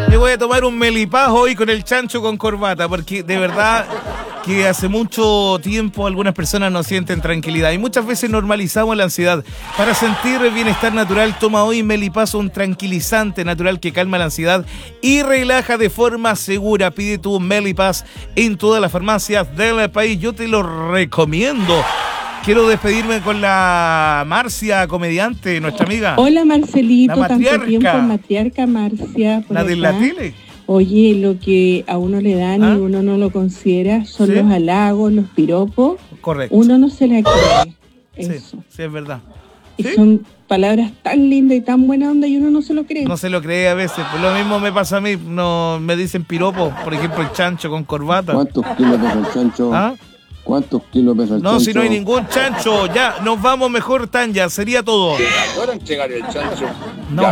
Me voy a tomar un melipaz hoy con el chancho con corbata, porque de verdad que hace mucho tiempo algunas personas no sienten tranquilidad y muchas veces normalizamos la ansiedad. Para sentir bienestar natural, toma hoy Melipaz, un tranquilizante natural que calma la ansiedad y relaja de forma segura. Pide tu Melipaz en todas las farmacias del país. Yo te lo recomiendo. Quiero despedirme con la Marcia, comediante, nuestra amiga. Hola Marcelito, La tanto matriarca. tiempo, matriarca Marcia. La de la tele. Oye, lo que a uno le dan y uno no lo considera son ¿Sí? los halagos, los piropos. Correcto. Uno no se la cree. Eso. Sí, es verdad. Y ¿Sí? son palabras tan lindas y tan buena onda y uno no se lo cree. No se lo cree a veces. Pues lo mismo me pasa a mí. No me dicen piropo. Por ejemplo, el chancho con corbata. ¿Cuántos kilos pesa el chancho? ¿Ah? ¿Cuántos kilos pesa el chancho? No, si no hay ningún chancho. Ya, nos vamos mejor, Tanya. Sería todo. ¿Puedo entregar el chancho? No.